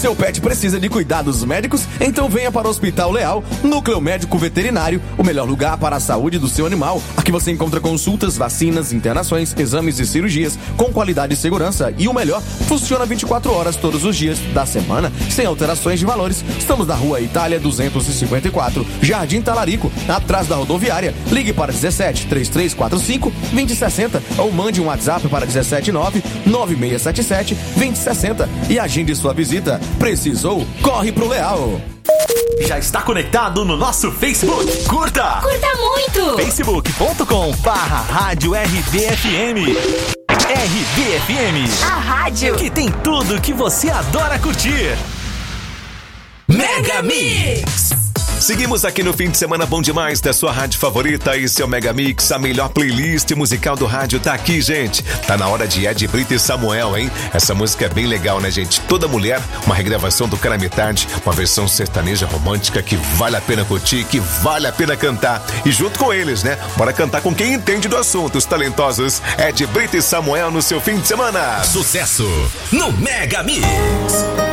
seu pet precisa de cuidados médicos? Então venha para o Hospital Leal, Núcleo Médico Veterinário, o melhor lugar para a saúde do seu animal. Aqui você encontra consultas, vacinas, internações, exames e cirurgias com qualidade e segurança. E o melhor, funciona 24 horas todos os dias da semana, sem alterações de valores. Estamos na Rua Itália 254, Jardim Talarico, atrás da rodoviária. Ligue para 17 3345 2060 ou mande um WhatsApp para 179 9677 2060 e agende sua visita. Precisou? Corre pro Leal. Já está conectado no nosso Facebook? Curta! Curta muito! facebook.com/Rádio RBFM. RBFM, a rádio que tem tudo que você adora curtir. Mega Mix! Seguimos aqui no fim de semana bom demais da sua rádio favorita e seu Mega Mix, a melhor playlist musical do rádio tá aqui, gente. Tá na hora de Ed Brito e Samuel, hein? Essa música é bem legal, né, gente? Toda Mulher, uma regravação do Cara Metade, uma versão sertaneja romântica que vale a pena curtir, que vale a pena cantar. E junto com eles, né? Bora cantar com quem entende do assunto, os talentosos Ed Brito e Samuel no seu fim de semana. Sucesso no Mega Mix.